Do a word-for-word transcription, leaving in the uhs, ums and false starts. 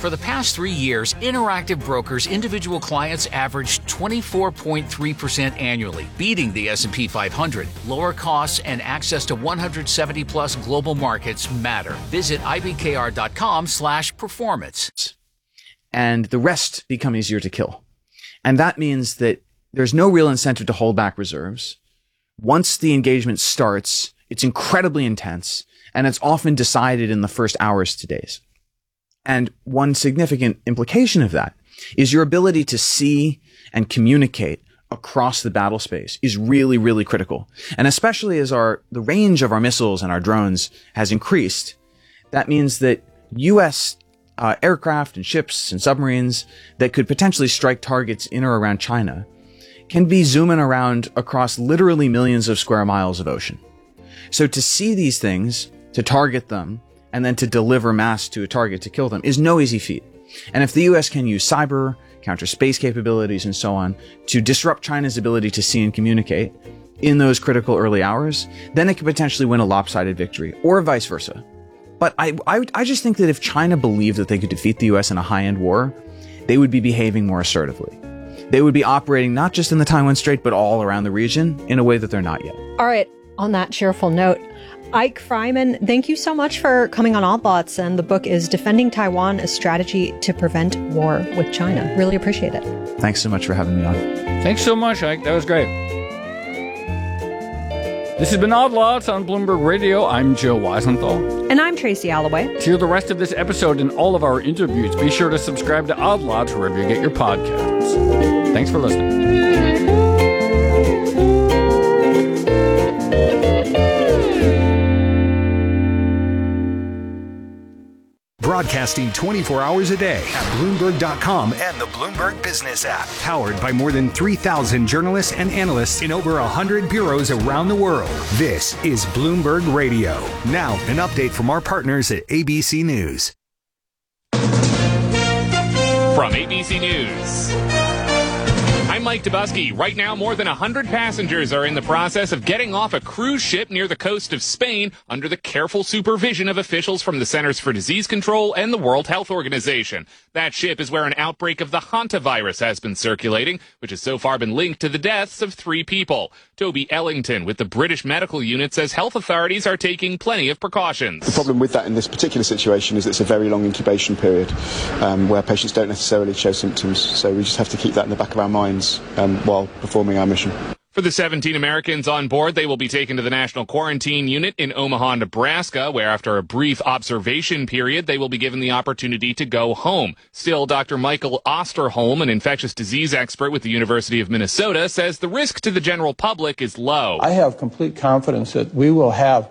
For the past three years, Interactive Brokers individual clients averaged twenty-four point three percent annually, beating the S and P five hundred. Lower costs and access to one hundred seventy plus global markets matter. Visit I B K R dot com slash performance. And the rest become easier to kill. And that means that there's no real incentive to hold back reserves. Once the engagement starts, it's incredibly intense, and it's often decided in the first hours to days. And one significant implication of that is your ability to see and communicate across the battle space is really, really critical. And especially as our the range of our missiles and our drones has increased, that means that U S uh, aircraft and ships and submarines that could potentially strike targets in or around China can be zooming around across literally millions of square miles of ocean. So to see these things, to target them, and then to deliver mass to a target to kill them is no easy feat. And if the U S can use cyber, counter space capabilities, and so on to disrupt China's ability to see and communicate in those critical early hours, then it could potentially win a lopsided victory, or vice versa. But I, I, I just think that if China believed that they could defeat the U S in a high-end war, they would be behaving more assertively. They would be operating not just in the Taiwan Strait, but all around the region in a way that they're not yet. All right. On that cheerful note, Ike Fryman, thank you so much for coming on Odd Lots. And the book is Defending Taiwan, A Strategy to Prevent War with China. Really appreciate it. Thanks so much for having me on. Thanks so much, Ike. That was great. This has been Odd Lots on Bloomberg Radio. I'm Joe Weisenthal. And I'm Tracy Alloway. To hear the rest of this episode and all of our interviews, be sure to subscribe to Odd Lots wherever you get your podcasts. Thanks for listening. Broadcasting twenty-four hours a day at Bloomberg dot com and the Bloomberg Business app. Powered by more than three thousand journalists and analysts in over one hundred bureaus around the world. This is Bloomberg Radio. Now, an update from our partners at A B C News. From A B C News, I'm Mike Dubusky. Right now, more than one hundred passengers are in the process of getting off a cruise ship near the coast of Spain under the careful supervision of officials from the Centers for Disease Control and the World Health Organization. That ship is where an outbreak of the hantavirus has been circulating, which has so far been linked to the deaths of three people. Toby Ellington with the British Medical Unit says health authorities are taking plenty of precautions. The problem with that in this particular situation is it's a very long incubation period um, where patients don't necessarily show symptoms. So we just have to keep that in the back of our minds Um, while performing our mission. For the seventeen Americans on board, they will be taken to the National Quarantine Unit in Omaha, Nebraska, where after a brief observation period, they will be given the opportunity to go home. Still, Doctor Michael Osterholm, an infectious disease expert with the University of Minnesota, says the risk to the general public is low. I have complete confidence that we will have